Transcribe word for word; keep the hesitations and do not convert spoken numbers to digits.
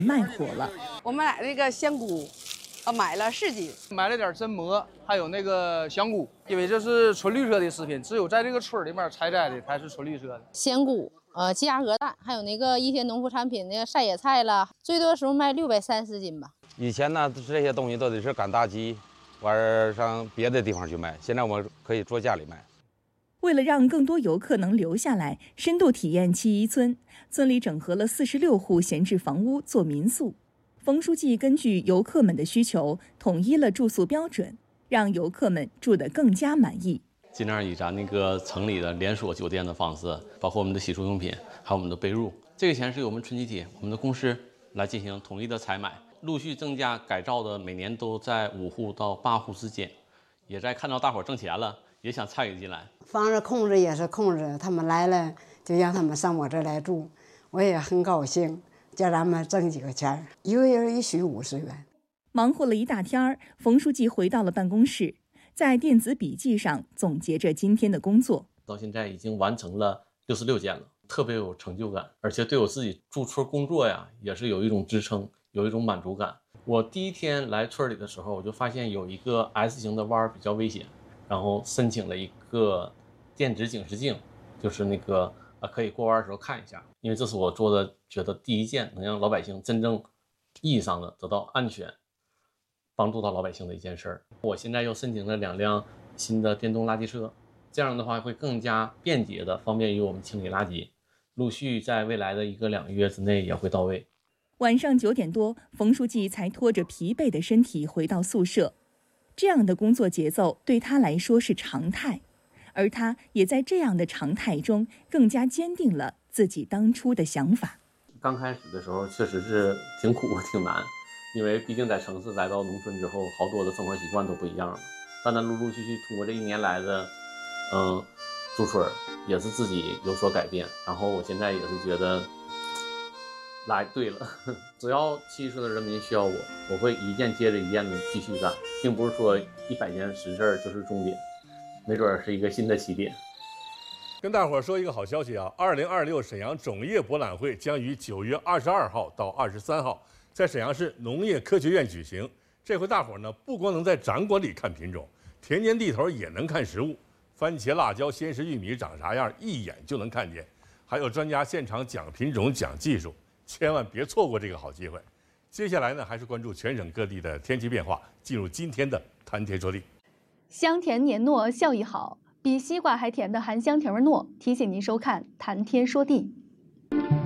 卖火了。 我们买那个香菇，呃，买了十斤， 买了点榛蘑，还有那个香菇，因为这是纯绿色的食品，只有在这个村里面采摘的才是纯绿色的。 香菇、呃鸡鸭鹅蛋，还有那个一些农副产品，那个晒野菜了，最多时候卖六百三十斤吧。 以前呢，这些东西都得是赶大集，完儿上别的地方去卖，现在我们可以坐家里卖。 为了让更多游客能留下来，深度体验七一村，村里整合了四十六户闲置房屋做民宿。冯书记根据游客们的需求，统一了住宿标准，让游客们住得更加满意。 尽量以咱那个城里的连锁酒店的方式，包括我们的洗漱用品，还有我们的被褥，这个钱是由我们春季体我们的公司来进行统一的采买，陆续增加改造的，每年都在五户到八户之间，也在看到大伙挣钱了，也想参与进来。 房子控制也是控制，他们来了就让他们上我这儿来住，我也很高兴，叫咱们挣几个钱，一个人一宿五十元。 忙活了一大天儿，冯书记回到了办公室，在电子笔记上总结着今天的工作。 到现在已经完成了六十六件了，特别有成就感，而且对我自己驻村工作呀，也是有一种支撑，有一种满足感。我第一天来村里的时候，我就发现有一个 S 型的弯比较危险，然后申请了一个电子警示镜，就是那个呃可以过弯的时候看一下，因为这是我做的觉得第一件能让老百姓真正意义上的得到安全，帮助到老百姓的一件事儿。我现在又申请了两辆新的电动垃圾车，这样的话会更加便捷的方便于我们清理垃圾，陆续在未来的一个两个月之内也会到位。 晚上九点多，冯书记才拖着疲惫的身体回到宿舍。这样的工作节奏对他来说是常态，而他也在这样的常态中更加坚定了自己当初的想法。 刚开始的时候确实是挺苦挺难，因为毕竟在城市来到农村之后，好多的生活习惯都不一样了。但咱陆陆续续通过这一年来的嗯驻村，也是自己有所改变。然后我现在也是觉得来对了，只要七十岁的人民需要我，我会一件接着一件的继续干，并不是说一百件实事就是终点，没准是一个新的起点。 跟大伙儿说一个好消息啊！二零二六沈阳种业博览会将于九月二十二号到二十三号在沈阳市农业科学院举行。这回大伙儿呢，不光能在展馆里看品种，田间地头也能看实物。番茄、辣椒、鲜食、玉米长啥样，一眼就能看见。还有专家现场讲品种、讲技术，千万别错过这个好机会。接下来呢，还是关注全省各地的天气变化，进入今天的谈天说地。 香甜黏糯，效益好，比西瓜还甜的含香甜味糯，提醒您收看谈天说地。